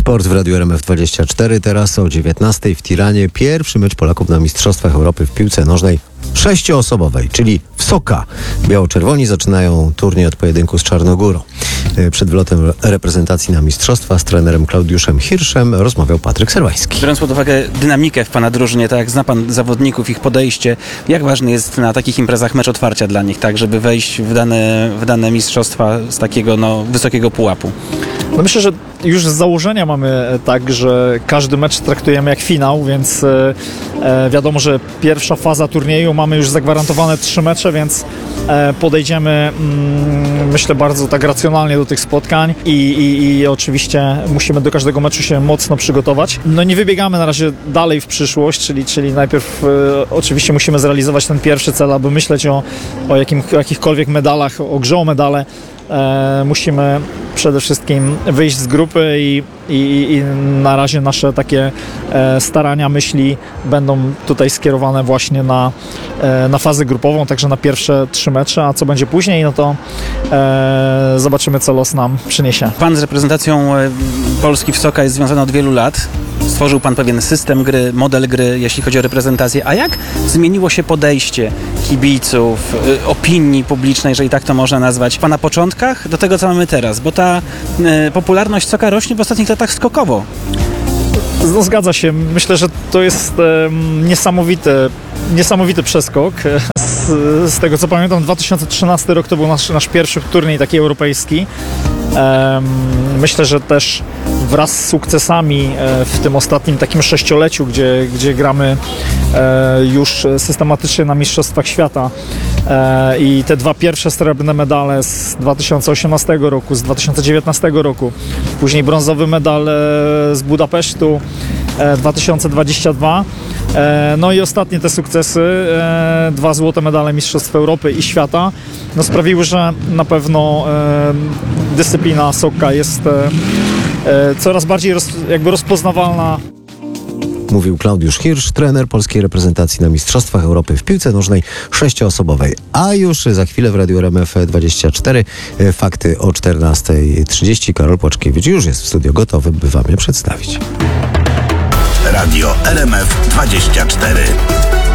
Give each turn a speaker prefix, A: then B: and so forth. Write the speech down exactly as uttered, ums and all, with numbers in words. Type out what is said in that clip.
A: Sport w Radiu R M F dwadzieścia cztery, teraz o dziewiętnastej w Tiranie. Pierwszy mecz Polaków na Mistrzostwach Europy w piłce nożnej sześcioosobowej, czyli w Soka. Biało-czerwoni zaczynają turniej od pojedynku z Czarnogórą. Przed wlotem reprezentacji na Mistrzostwa z trenerem Klaudiuszem Hirszem rozmawiał Patryk Serwański.
B: Biorąc pod uwagę dynamikę w Pana drużynie, tak jak zna Pan zawodników, ich podejście, jak ważny jest na takich imprezach mecz otwarcia dla nich, tak, żeby wejść w dane, w dane mistrzostwa z takiego no, wysokiego pułapu?
C: No myślę, że już z założenia mamy tak, że każdy mecz traktujemy jak finał, więc e, wiadomo, że pierwsza faza turnieju mamy już zagwarantowane trzy mecze, więc e, podejdziemy mm, myślę bardzo tak racjonalnie do tych spotkań i, i, i oczywiście musimy do każdego meczu się mocno przygotować. No nie wybiegamy na razie dalej w przyszłość, czyli, czyli najpierw e, oczywiście musimy zrealizować ten pierwszy cel, aby myśleć o, o, jakim, o jakichkolwiek medalach, o grze o medale. E, musimy przede wszystkim wyjść z grupy i, i, i na razie nasze takie e, starania, myśli będą tutaj skierowane właśnie na, e, na fazę grupową, także na pierwsze trzy mecze, a co będzie później, no to e, zobaczymy, co los nam przyniesie.
B: Pan z reprezentacją Polski w Soka jest związany od wielu lat. Stworzył Pan pewien system gry, model gry, jeśli chodzi o reprezentację. A jak zmieniło się podejście kibiców, opinii publicznej, jeżeli tak to można nazwać, w Pana początkach do tego, co mamy teraz? Bo ta y, popularność Soka rośnie w ostatnich latach skokowo.
C: No, zgadza się. Myślę, że to jest e, niesamowity, niesamowity przeskok. Z, z tego, co pamiętam, dwa tysiące trzynasty rok to był nasz, nasz pierwszy turniej taki europejski. E, myślę, że też wraz z sukcesami w tym ostatnim takim sześcioleciu, gdzie, gdzie gramy już systematycznie na Mistrzostwach Świata i te dwa pierwsze srebrne medale z dwa tysiące osiemnastego roku, z dwa tysiące dziewiętnastego roku, później brązowy medal z Budapesztu dwa tysiące dwudziestego drugiego. No i ostatnie te sukcesy, dwa złote medale Mistrzostw Europy i Świata, no sprawiły, że na pewno dyscyplina Soka jest coraz bardziej roz, jakby rozpoznawalna.
A: Mówił Klaudiusz Hirsz, trener polskiej reprezentacji na Mistrzostwach Europy w piłce nożnej sześcioosobowej. A już za chwilę w Radiu R M F dwadzieścia cztery fakty o czternastej trzydzieści. Karol Płaczkiewicz już jest w studio gotowy, by wam je przedstawić.
D: Radio R M F dwadzieścia cztery.